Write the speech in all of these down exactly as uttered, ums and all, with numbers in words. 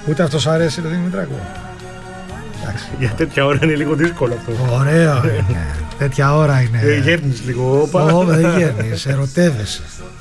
Ούτε αυτό σου αρέσει το Δημητράκο? Για τέτοια ώρα είναι λίγο δύσκολο αυτό. Ωραίο είναι. Τέτοια ώρα είναι. Δεν γέρνεις λίγο, όπα. Όχι, δεν γέρνεις, ερωτεύεσαι.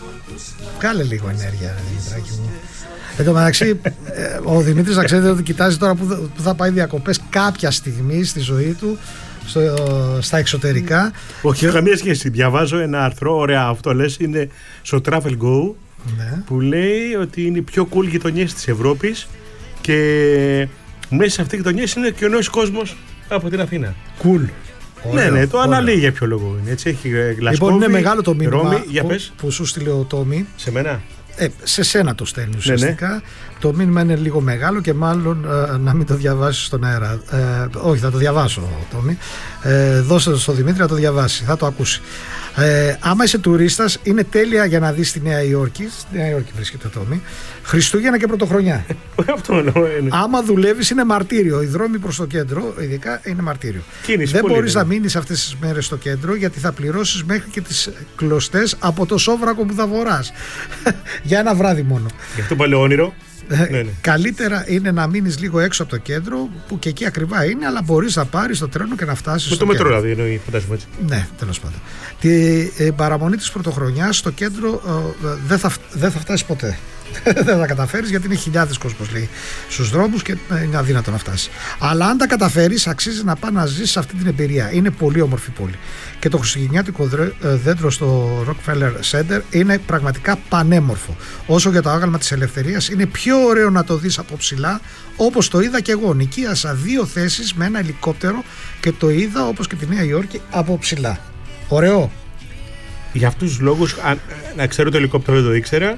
Κάλε λίγο ενέργεια, Δημητράκη μου. Εν τω μεταξύ, ο Δημήτρης να ξέρετε ότι κοιτάζει τώρα που θα πάει διακοπές κάποια στιγμή στη ζωή του στο, στα εξωτερικά. Όχι, καμία σχέση. Διαβάζω ένα άρθρο, ωραία, αυτό λες, είναι στο Travel Go, ναι, που λέει ότι είναι οι πιο cool γειτονιές της Ευρώπης και μέσα σε αυτή τη γειτονιές είναι και ο νέος κόσμος από την Αθήνα. Cool. Ωραίο, ναι, ναι, το αναλύει για ποιο λόγο είναι. Έτσι, έχει Γλασκόβι, λοιπόν, είναι μεγάλο το μήνυμα Ρώμη, για που, πες. που σου στείλε ο Τόμι. Σε μένα. Ε, σε σένα το στέλνει ουσιαστικά. Ναι, ναι. Το μήνυμα είναι λίγο μεγάλο και μάλλον ε, να μην το διαβάσεις στον αέρα. Ε, όχι, θα το διαβάσω, Τόμι. Ε, δώστε το στο Δημήτρη να το διαβάσει, θα το ακούσει. Ε, άμα είσαι τουρίστας, είναι τέλεια για να δεις τη Νέα Υόρκη. Στη Νέα Υόρκη βρίσκεται το Τόμι. Χριστούγεννα και Πρωτοχρονιά. Αυτό εννοώ. Άμα δουλεύεις, είναι μαρτύριο. Οι δρόμοι προς το κέντρο, ειδικά, είναι μαρτύριο. Κίνηση, δεν μπορείς είναι. να μείνεις αυτές τις μέρες στο κέντρο, γιατί θα πληρώσεις μέχρι και τις κλωστές από το σόβρακο που θα φοράς. Για ένα βράδυ μόνο. Γι' αυτό πάλι όνειρο. Ε, ναι, ναι. Καλύτερα είναι να μείνεις λίγο έξω από το κέντρο, που και εκεί ακριβά είναι, αλλά μπορείς να πάρεις το τρένο και να φτάσεις. Με το μετρό, δηλαδή, εννοεί, φαντάζομαι έτσι. Ναι, τέλος πάντων. Την ε, παραμονή της Πρωτοχρονιάς στο κέντρο ε, δεν θα, δεν θα φτάσεις ποτέ. Δεν θα καταφέρεις, γιατί είναι χιλιάδες κόσμος, λέει, στους δρόμους και είναι αδύνατο να φτάσεις. Αλλά αν τα καταφέρεις, αξίζει να πας να ζήσεις αυτή την εμπειρία. Είναι πολύ όμορφη πόλη. Και το χριστουγεννιάτικο δέντρο στο Rockefeller Center είναι πραγματικά πανέμορφο. Όσο για το άγαλμα της ελευθερίας, είναι πιο ωραίο να το δεις από ψηλά, όπως το είδα και εγώ. Νοικίασα δύο θέσεις με ένα ελικόπτερο και το είδα, όπως και τη Νέα Υόρκη, από ψηλά. Ωραίο. Για αυτούς τους λόγους, αν, να ξέρω το ελικόπτερο δεν το ήξερα.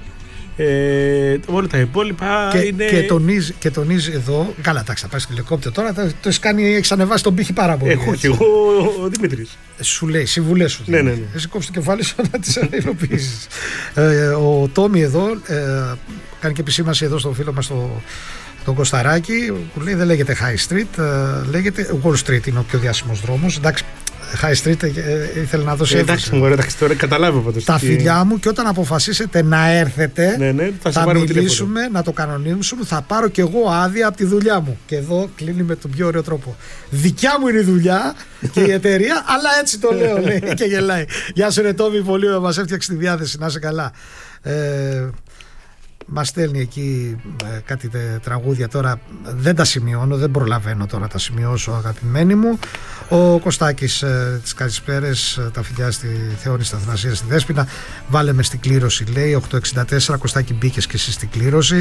Ε, όλα τα υπόλοιπα και, είναι. Και τονίζει, και τονίζει εδώ. Καλά, εντάξει, θα πάει στο ελικόπτερο τώρα. Το, το έχει κάνει, έχει ανεβάσει τον πύχη πάρα πολύ. Έχω και εγώ ο Δημήτρης. Σου λέει, συμβουλές σου. Ναι, ναι, ναι. Εσύ κόψει το κεφάλι σου να τις υλοποιήσεις. ε, ο Τόμι εδώ ε, κάνει και επισήμανση εδώ στο φίλο μας στο, τον Κωσταράκη, που λέει δεν λέγεται High Street, ε, λέγεται Wall Street, είναι ο πιο διάσημος δρόμος. Εντάξει, High Street ε, ε, ήθελε να δώσει έμφαση. Εντάξει, μωρέ, εντάξει, τώρα καταλάβω πάντως. Τα φιλιά μου, και όταν αποφασίσετε να έρθετε, ναι, ναι, θα, θα μιλήσουμε, τηλέφωνο. Να το κανονίσουμε. Θα πάρω κι εγώ άδεια από τη δουλειά μου. Και εδώ κλείνει με τον πιο ωραίο τρόπο. Δικιά μου είναι η δουλειά και η εταιρεία, αλλά έτσι το λέω, λέει, και γελάει. Γεια σου, ρε Τόμι, πολύ ωραία, μας έφτιαξε τη διάθεση, να είσαι καλά. Ε, Μας στέλνει εκεί ε, κάτι τε, τραγούδια τώρα, δεν τα σημειώνω, δεν προλαβαίνω τώρα να τα σημειώσω, αγαπημένοι μου. Ο Κωστάκης ε, τις καλησπέρες, ε, τα φιλιά στη Θεόνη, στα Αθανασία, στη Δέσποινα. Βάλε με στην κλήρωση, λέει. οκτώ εξήντα τέσσερα, Κωστάκη, μπήκες και εσύ στην κλήρωση.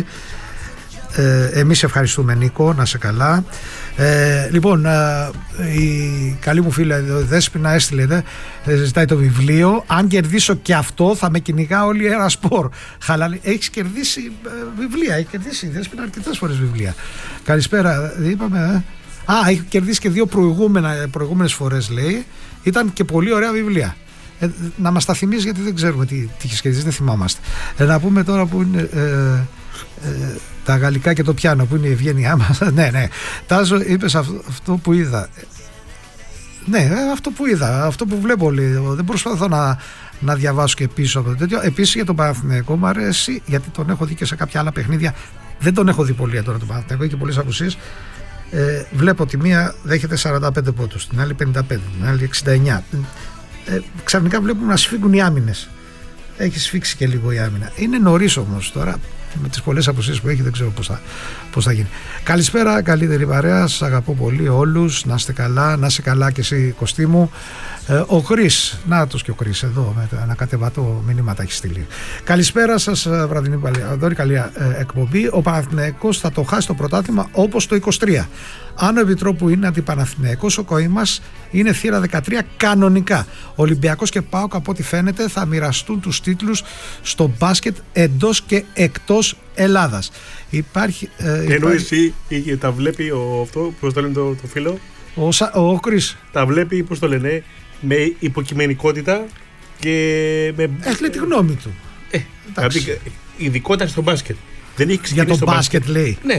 Ε, εμείς ευχαριστούμε, Νίκο, να σε καλά. Ε, λοιπόν, ε, η καλή μου φίλη Δέσποινα έστειλε, δε, ζητάει το βιβλίο. Αν κερδίσω και αυτό, θα με κυνηγά όλη η Αέρα Σπορ. Χαλαλή. Έχεις κερδίσει ε, βιβλία, έχει κερδίσει η Δέσποινα αρκετές φορές βιβλία. Καλησπέρα, είπαμε. Ε. Α, έχει κερδίσει και δύο προηγούμενες φορές, λέει. Ήταν και πολύ ωραία βιβλία. Ε, να μας τα θυμίσει, γιατί δεν ξέρουμε τι, τι έχεις κερδίσει, δεν θυμάμαστε. Ε, να πούμε τώρα που είναι. Ε, ε, τα γαλλικά και το πιάνο, που είναι η ευγένειά μας. Ναι, ναι. Τάζο, είπες αυτό, αυτό που είδα. Ναι, αυτό που είδα, αυτό που βλέπω, λέει. Δεν προσπαθώ να, να διαβάσω και πίσω από το τέτοιο. Επίσης για τον Παναθηναϊκό μου αρέσει, γιατί τον έχω δει και σε κάποια άλλα παιχνίδια. Δεν τον έχω δει πολύ τώρα τον Παναθηναϊκό, έχει και πολλές απουσίες. Ε, βλέπω ότι μία δέχεται σαράντα πέντε πόντους, την άλλη πενήντα πέντε, την άλλη εξήντα εννιά. Ε, ξαφνικά βλέπουμε να σφίγγουν οι άμυνες. Έχει σφίξει και λίγο η άμυνα. Είναι νωρίς όμως τώρα. Με τις πολλές αποσύσεις που έχει, δεν ξέρω πώς θα, πώς θα γίνει. Καλησπέρα, καλύτερη παρέα. Σας αγαπώ πολύ όλους. Να είστε καλά, να είστε καλά και εσύ, Κωστή μου. Ε, ο Κρίς, να τους και ο Κρίς εδώ, με το ανακατεβατό μηνύματα έχει στείλει. Καλησπέρα σας, βραδινή Δόρη, καλή ε, εκπομπή. Ο Παναθηναϊκός θα το χάσει το πρωτάθλημα όπως το είκοσι τρία. Αν ο Επιτρόπου είναι αντιπαναθηναϊκός, ο Κοήμας είναι θύρα δεκατρία κανονικά. Ολυμπιακός και ΠΑΟΚ, από ό,τι φαίνεται, θα μοιραστούν τους τίτλους στο μπάσκετ εντός και εκτός Ελλάδας. Υπάρχει. Ε, Ενώ υπάρχει... εσύ τα βλέπει ο, αυτό, πώς το λένε το, το φίλο. Ο, ο, ο Κρίς. Τα βλέπει, πώς το λένε, με υποκειμενικότητα και με. Έχει τη γνώμη του. Ε, δηλαδή, ειδικότερα στο μπάσκετ. Δεν έχει για το μπάσκετ, μπάσκετ, λέει. Ναι.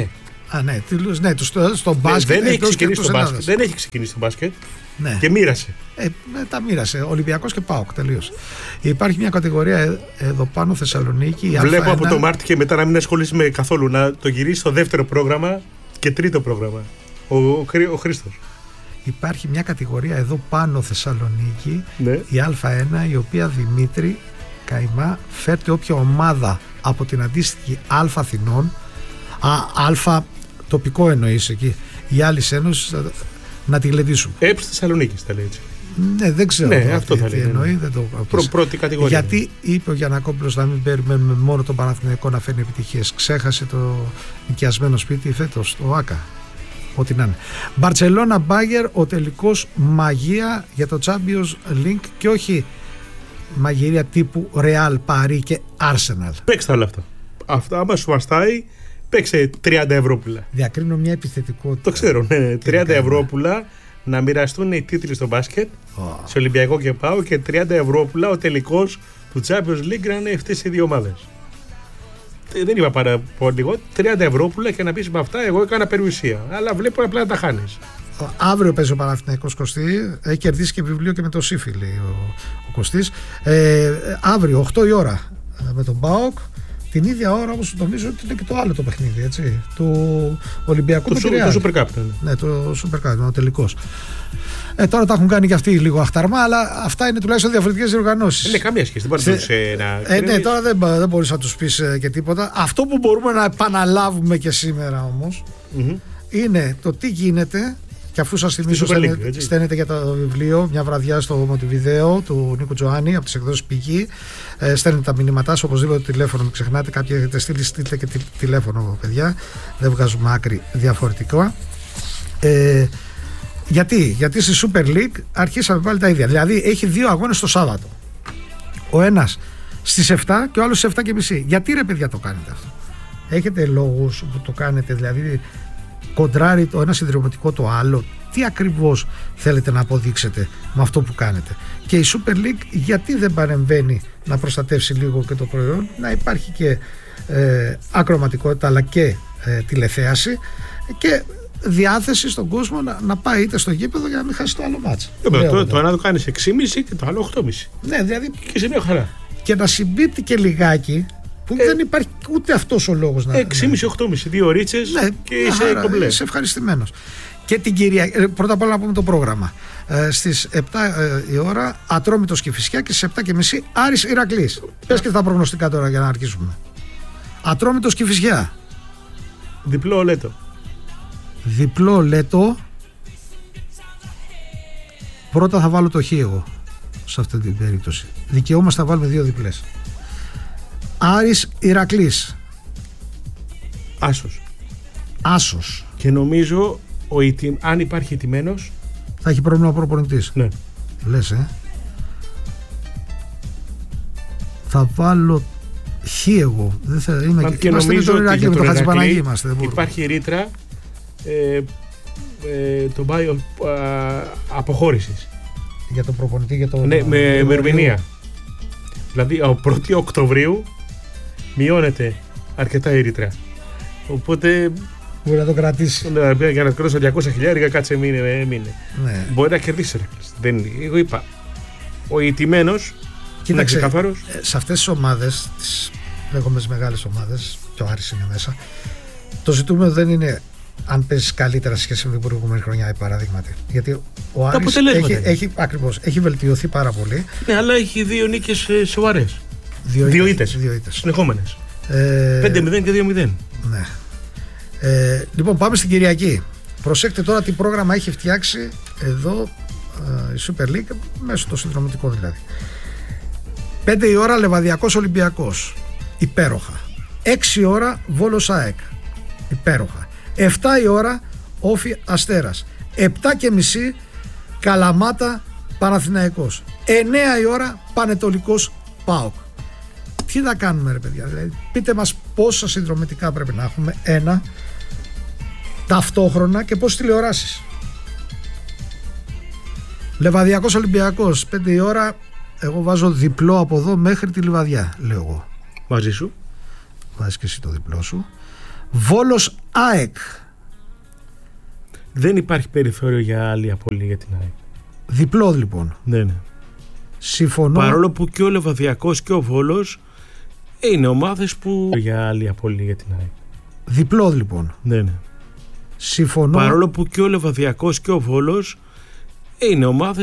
Α, ναι, ναι στο, στο μπάσκετ. Δεν έχει ξεκινήσει το μπάσκετ. Δεν έχει ξεκινήσει το μπάσκετ. Ναι. Και μοίρασε. Ε, τα μοίρασε. Ολυμπιακός και ΠΑΟΚ. Τελείως. Υπάρχει μια κατηγορία εδώ πάνω Θεσσαλονίκη. Βλέπω από το Μάρτι και μετά να μην ασχολείσαι με καθόλου. Να το γυρίσει στο δεύτερο πρόγραμμα και τρίτο πρόγραμμα. Ο, ο, ο Χρήστος. Υπάρχει μια κατηγορία εδώ πάνω Θεσσαλονίκη, ναι. η Α1, η οποία Δημήτρη καημά φέρτε όποια ομάδα από την αντίστοιχη Α Αθηνών, Α, Α τοπικό εννοείς εκεί, η άλλη ένωση να τη γλεντήσουν. Έψη Θεσσαλονίκη τα λέει έτσι. Ναι, δεν ξέρω ναι, το αυτό τι, θα λέει, τι εννοεί. ναι. Δεν το Πρω, πρώτη κατηγορία. Γιατί είπε ο Γιαννακόπουλος να μην περιμένουμε μόνο τον Παναθηναϊκό να φέρνει επιτυχίες. Ξέχασε το νοικιασμένο σπίτι φέτος, το ΆΚΑ. Ό,τι να είναι. Μπαρτσελώνα Μπάγερ, ο τελικός μαγεία για το Champions League και όχι μαγειρία τύπου Real, Paris και Arsenal. Παίξτε όλα αυτά. Αυτά, άμα σου βαστάει, παίξε τριάντα ευρώ-πουλα. Διακρίνω μια επιθετικότητα. Το ξέρω, ναι. τριάντα ευρώ-πουλα να μοιραστούν οι τίτλοι στο μπάσκετ, oh. σε Ολυμπιακό και ΠΑΟ, και τριάντα ευρώ-πουλα ο τελικός του Champions League να είναι αυτές οι δύο ομάδες. Δεν είπα πάρα πολύ λίγο. τριάντα ευρώ-πουλα και να πεις με αυτά, εγώ έκανα περιουσία. Αλλά βλέπω απλά να τα χάνεις. Αύριο παίζει ο Παναθηναϊκός Κωστή. Έχει κερδίσει και βιβλίο και με το ΣΥΦΙ, λέει ο, ο Κωστής. Ε, αύριο, οκτώ η ώρα με τον ΠΑΟΚ. Την ίδια ώρα όμως νομίζω ότι είναι και το άλλο το παιχνίδι, έτσι. Του Ολυμπιακού το, με το Super Cup. Ναι, ναι το Super Cup, ο τελικός. Ε, τώρα τα έχουν κάνει και αυτοί λίγο αχταρμά, αλλά αυτά είναι τουλάχιστον διαφορετικές διοργανώσεις. Δεν είναι καμία σχέση. Δεν μπορεί Σε... να ε, ναι, τώρα δεν, δεν μπορείς να τους πεις ε, και τίποτα. Αυτό που μπορούμε να επαναλάβουμε και σήμερα όμως mm-hmm. είναι το τι γίνεται. Και αφού σας θυμίσω, στέλνετε, στέλνετε για το βιβλίο μια βραδιά στο Μοντιβιδέο του Νίκου Τζοάννη από τις εκδόσεις Πηγή. Ε, στέλνετε τα μηνύματά σας, οπωσδήποτε το τηλέφωνο, μην ξεχνάτε. Κάποιοι έχετε στείλει, στείλτε και τη, τηλέφωνο, παιδιά. Δεν βγάζουμε άκρη διαφορετικά. Ε, γιατί, γιατί στη Super League αρχίσαμε πάλι τα ίδια. Δηλαδή έχει δύο αγώνες το Σάββατο. Ο ένας στις επτά και ο άλλος στις επτά και μισή. Γιατί ρε παιδιά το κάνετε αυτό? Έχετε λόγους που το κάνετε, δηλαδή κοντράρει το ένα συνδρομητικό το άλλο? Τι ακριβώς θέλετε να αποδείξετε με αυτό που κάνετε? Και η Super League γιατί δεν παρεμβαίνει να προστατεύσει λίγο και το προϊόν, να υπάρχει και ε, ακροματικότητα αλλά και ε, τηλεθέαση και διάθεση στον κόσμο να, να πάει είτε στο γήπεδο για να μην χάσει το άλλο μάτς. Το, το, το ένα το κάνεις έξι και μισή και το άλλο οκτώ και μισή. Ναι, δηλαδή και σε μια χαρά. Και να συμπίπτει και λιγάκι, που ε, δεν υπάρχει ούτε αυτός ο λόγος να... έξι και μισή οκτώ και μισή, δύο ρίτσες, ναι, και είσαι κομπλέ. Είσαι ευχαριστημένος. Και την Κυριακή, πρώτα απ' όλα να πούμε το πρόγραμμα. Ε, στις επτά ε, η ώρα Ατρόμητος Κηφισιά και στις επτά και μισή Άρης Ηρακλής. Πες και τα προγνωστικά τώρα για να αρχίσουμε. Ατρόμητος Κηφισιά. Διπλό λέτο. Διπλό λέτο. Πρώτα θα βάλω το χ εγώ σε αυτή την περίπτωση. Δικαιούμαστε να βάλουμε δύο διπλές. Άρης Ηρακλής. Άσος. Άσος. Και νομίζω ο ηττιμ, αν υπάρχει ηττημένος θα έχει πρόβλημα προπονητής. Ναι. Λες ε. Θα βάλω χ εγώ. Δεν θα, είμαι, και είμαστε με τον Ηρακλή, με τον Χατζηπαναγή είμαστε. Υπάρχει ρήτρα ε, ε, το πάει αποχώρησης. Για τον προπονητή, για τον... Ναι, με, με ερμηνεία. Δηλαδή από πρώτη Οκτωβρίου μειώνεται αρκετά η ρήτρα. Οπότε μπορεί να το κρατήσει. Ναι, για να κρόσω διακόσια χιλιάδες, κάτσε μείνε. μείνε. Ναι. Μπορεί να κερδίσει. Δεν, εγώ είπα, ο ηττημένος είναι ξεκαθαρός. Σε αυτές τις ομάδες, τις λέγομες μεγάλες ομάδες, και ο Άρης είναι μέσα, το ζητούμενο δεν είναι αν παίζει καλύτερα σε σχέση με την προηγούμενη χρονιά, παραδείγματι. Γιατί ο Άρης έχει, έχει, ακριβώς, έχει βελτιωθεί πάρα πολύ. Ναι, αλλά έχει δύο νίκες ε, σοβαρές. Δύο ήττες. Συνεχόμενες. Ε, πέντε μηδέν και δύο μηδέν. Ναι. Ε, λοιπόν, πάμε στην Κυριακή. Προσέξτε τώρα τι πρόγραμμα έχει φτιάξει εδώ ε, η Super League, μέσω το συνδρομητικό δηλαδή. πέντε η ώρα Λεβαδιακός Ολυμπιακός. Υπέροχα. έξι η ώρα Βόλος ΑΕΚ. Υπέροχα. επτά η ώρα Όφι Αστέρας. επτά και μισή Καλαμάτα Παναθηναϊκός. εννέα η ώρα Πανετολικός ΠΑΟΚ. Τι θα κάνουμε ρε παιδιά? Δηλαδή, πείτε μας πόσα συνδρομητικά πρέπει να έχουμε, ένα, ταυτόχρονα, και πόσες τηλεοράσεις. Λεβαδιακός Ολυμπιακός, πέντε η ώρα. Εγώ βάζω διπλό από εδώ μέχρι τη Λιβαδιά, λέω εγώ. Μαζί σου. Βάζεις και εσύ το διπλό σου. Βόλος ΑΕΚ. Δεν υπάρχει περιθώριο για άλλη απώλεια για την ΑΕΚ. Διπλό λοιπόν. Ναι, ναι. Συμφωνώ. Παρόλο που και ο Λεβαδιακός και ο Βόλος είναι ομάδες που για άλλη απώλεια για την ΑΕΚ. Διπλό λοιπόν. Ναι, ναι. Συμφωνώ. Παρόλο που και ο Λεβαδιακός και ο Βόλος είναι ομάδες